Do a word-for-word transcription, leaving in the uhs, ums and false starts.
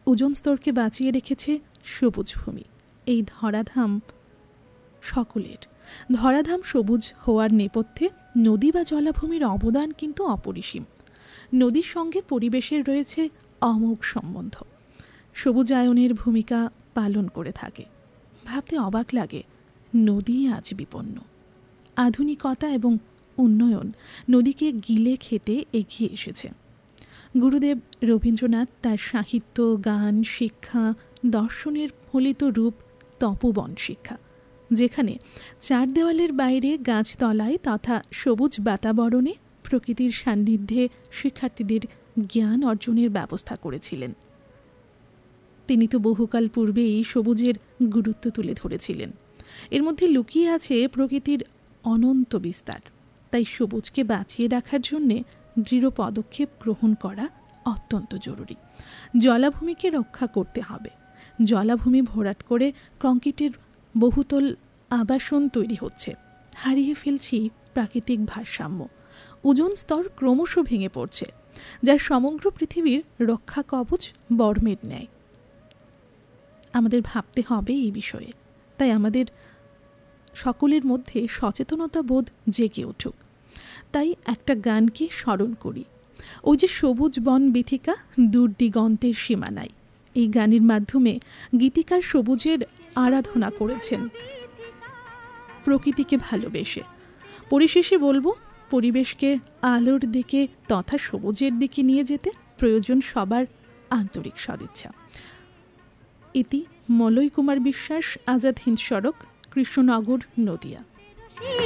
ওজন স্তরকে বাঁচিয়ে রেখেছে সবুজ ভূমি। এই ধরাধাম সকলের। ধরাধাম সবুজ হওয়ার নেপথ্যে নদী বা জলাভূমির অবদান কিন্তু অপরিসীম। নদীর সঙ্গে পরিবেশের রয়েছে অমোঘ সম্বন্ধ, সবুজায়নের ভূমিকা পালন করে থাকে। ভাবতে অবাক লাগে, নদী আজ বিপন্ন। আধুনিকতা এবং উন্নয়ন নদীকে গিলে খেতে এগিয়ে এসেছে। গুরুদেব রবীন্দ্রনাথ তার সাহিত্য, গান, শিক্ষা, দর্শনের ফলিত রূপ তপোবন শিক্ষা, যেখানে চার দেওয়ালের বাইরে গাছতলায় তথা সবুজ বাতাবরণে প্রকৃতির সান্নিধ্যে শিক্ষার্থীদের জ্ঞান অর্জনের ব্যবস্থা করেছিলেন। তিনি তো বহুকাল পূর্বেই সবুজের গুরুত্ব তুলে ধরেছিলেন। এর মধ্যে লুকিয়ে আছে প্রকৃতির অনন্ত বিস্তার। তাই সবুজকে বাঁচিয়ে রাখার জন্যে দৃঢ় পদক্ষেপ গ্রহণ করা অত্যন্ত জরুরি। জলাভূমিকে রক্ষা করতে হবে। জলাভূমি ভরাট করে কংক্রিটের বহুতল আবাসন তৈরি হচ্ছে। হারিয়ে ফেলছি প্রাকৃতিক ভারসাম্য। ওজোন স্তর ক্রমশ ভেঙে পড়ছে, যা সমগ্র পৃথিবীর রক্ষা কবচ বর্মের ন্যায়। আমাদের ভাবতে হবে এই বিষয়ে। তাই আমাদের সকলের মধ্যে সচেতনতা বোধ জেগে উঠুক। তাই একটা গানকে স্মরণ করি, ওই যে সবুজ বন বিথিকা দূর দিগন্তের সীমানায়। এই গানের মাধ্যমে গীতিকার সবুজের আরাধনা করেছেন, প্রকৃতিকে ভালোবেসে। পরিশেষে বলবো, পরিবেশকে আলোর দিকে তথা সবুজের দিকে নিয়ে যেতে প্রয়োজন সবার আন্তরিক সদিচ্ছা। ইতি মলয় কুমার বিশ্বাস, আজাদ হিন্দ সড়ক, কৃষ্ণনগর, নদিয়া।